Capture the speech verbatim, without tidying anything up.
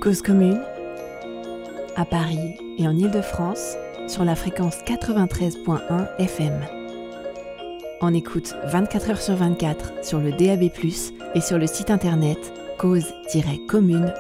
Cause commune, à Paris et en Île-de-France, sur la fréquence quatre-vingt-treize virgule un F M. On écoute vingt-quatre heures sur vingt-quatre sur le D A B plus, et sur le site internet cause tiret commune